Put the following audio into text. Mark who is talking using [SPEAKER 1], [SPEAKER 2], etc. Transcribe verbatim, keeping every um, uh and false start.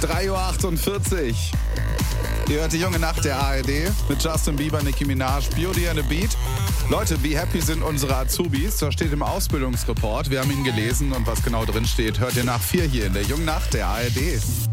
[SPEAKER 1] drei Uhr achtundvierzig. Ihr hört die junge Nacht der A R D mit Justin Bieber, Nicki Minaj, Beauty and the Beat. Leute, wie happy sind unsere Azubis? Das steht im Ausbildungsreport. Wir haben ihn gelesen und was genau drin steht, hört ihr nach vier hier in der jungen Nacht der A R D.